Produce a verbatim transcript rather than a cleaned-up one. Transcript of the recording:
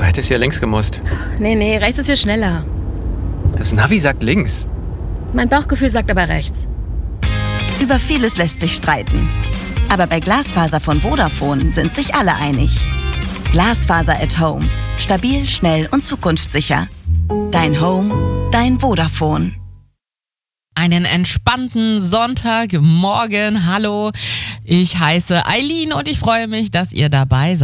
hättest hier links gemusst. Nee, nee, rechts ist viel schneller. Das Navi sagt links. Mein Bauchgefühl sagt aber rechts. Über vieles lässt sich streiten. Aber bei Glasfaser von Vodafone sind sich alle einig. Glasfaser at Home. Stabil, schnell und zukunftssicher. Dein Home, dein Vodafone. Einen entspannten Sonntagmorgen. Hallo, ich heiße Eileen und ich freue mich, dass ihr dabei seid.